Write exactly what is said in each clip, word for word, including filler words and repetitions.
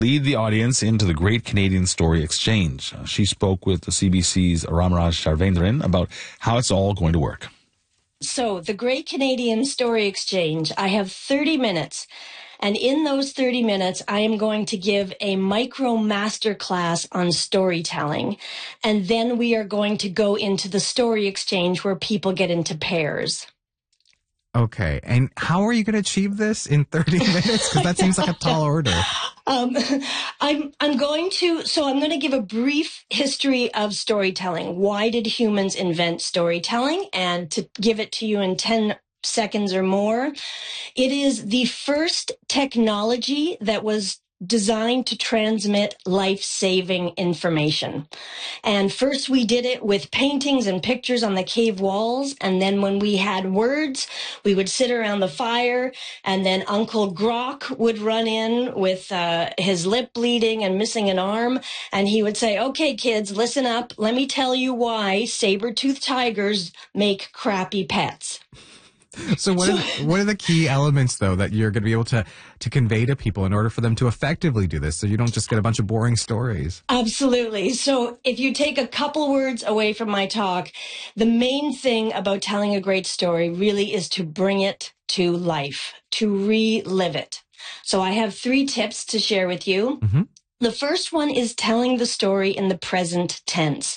lead the audience into the Great Canadian Story Exchange. Uh, she spoke with the C B C's Ramaraj Sharvendran about how it's all going to work. So, the Great Canadian Story Exchange, I have thirty minutes. And in those thirty minutes, I am going to give a micro masterclass on storytelling. And then we are going to go into the story exchange where people get into pairs. Okay. And how are you going to achieve this in thirty minutes? Because that seems like a tall order. Um, I'm, I'm going to, so I'm going to give a brief history of storytelling. Why did humans invent storytelling? And to give it to you in ten seconds or more, it is the first technology that was designed to transmit life-saving information. And first we did it with paintings and pictures on the cave walls. And then when we had words, we would sit around the fire, and then Uncle Grok would run in with uh, his lip bleeding and missing an arm. And he would say, okay, kids, listen up. Let me tell you why saber-toothed tigers make crappy pets. So what, so, are the, what are the key elements, though, that you're going to be able to, to convey to people in order for them to effectively do this, so you don't just get a bunch of boring stories? Absolutely. So if you take a couple words away from my talk, the main thing about telling a great story really is to bring it to life, to relive it. So I have three tips to share with you. Mm-hmm. The first one is telling the story in the present tense.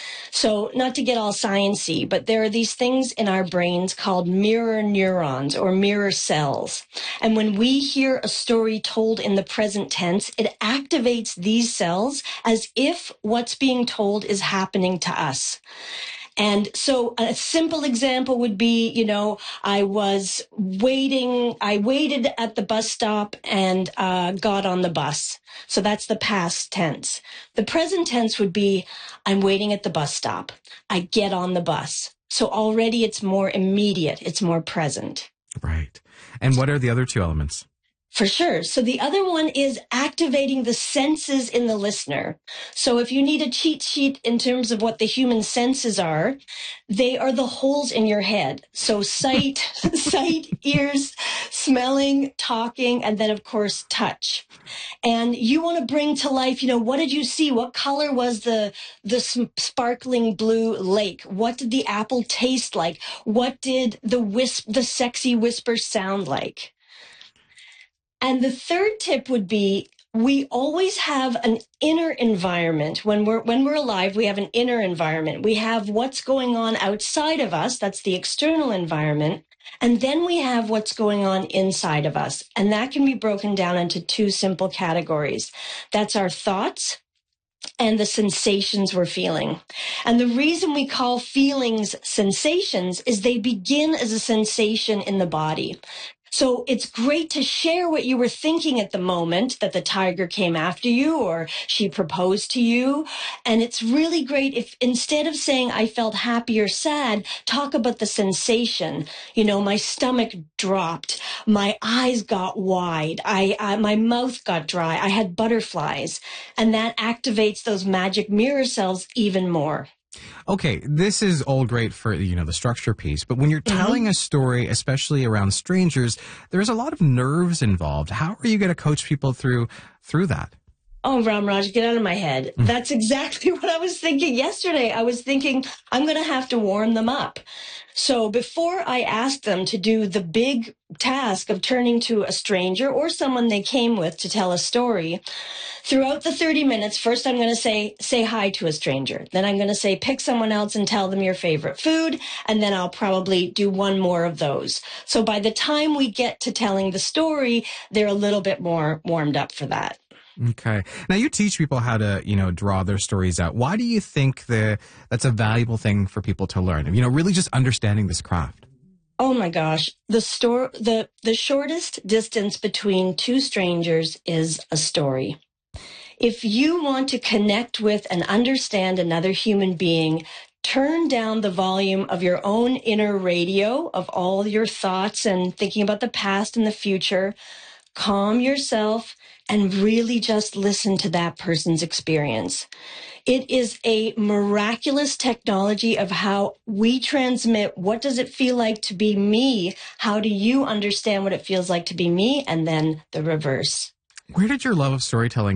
So not to get all sciencey, but there are these things in our brains called mirror neurons or mirror cells. And when we hear a story told in the present tense, it activates these cells as if what's being told is happening to us. And so a simple example would be, you know, I was waiting, I waited at the bus stop and uh, got on the bus. So that's the past tense. The present tense would be, I'm waiting at the bus stop. I get on the bus. So already it's more immediate. It's more present. Right. And what are the other two elements? For sure. So the other one is activating the senses in the listener. So if you need a cheat sheet in terms of what the human senses are, they are the holes in your head. So sight, sight, ears, smelling, talking, and then of course touch. And you want to bring to life, you know, what did you see? What color was the the sparkling blue lake? What did the apple taste like? What did the wisp, the sexy whisper sound like? And the third tip would be, we always have an inner environment. When we're, when we're alive, we have an inner environment. We have what's going on outside of us. That's the external environment. And then we have what's going on inside of us. And that can be broken down into two simple categories. That's our thoughts and the sensations we're feeling. And the reason we call feelings sensations is they begin as a sensation in the body. So it's great to share what you were thinking at the moment that the tiger came after you or she proposed to you. And it's really great if instead of saying I felt happy or sad, talk about the sensation. You know, my stomach dropped, my eyes got wide, I, I my mouth got dry, I had butterflies. And that activates those magic mirror cells even more. Okay, this is all great for, you know, the structure piece, but when you're telling mm-hmm. a story, especially around strangers, there's a lot of nerves involved. How are you going to coach people through through that? Oh, Ramraj, get out of my head. Mm-hmm. That's exactly what I was thinking yesterday. I was thinking I'm going to have to warm them up. So before I ask them to do the big task of turning to a stranger or someone they came with to tell a story, throughout the thirty minutes, first I'm going to say, say hi to a stranger. Then I'm going to say, pick someone else and tell them your favorite food. And then I'll probably do one more of those. So by the time we get to telling the story, they're a little bit more warmed up for that. Okay. Now you teach people how to, you know, draw their stories out. Why do you think the that's a valuable thing for people to learn? You know, really just understanding this craft. Oh my gosh. The store, the, the shortest distance between two strangers is a story. If you want to connect with and understand another human being, turn down the volume of your own inner radio of all your thoughts and thinking about the past and the future. Calm yourself and really just listen to that person's experience. It is a miraculous technology of how we transmit what does it feel like to be me? How do you understand what it feels like to be me? And then the reverse. Where did your love of storytelling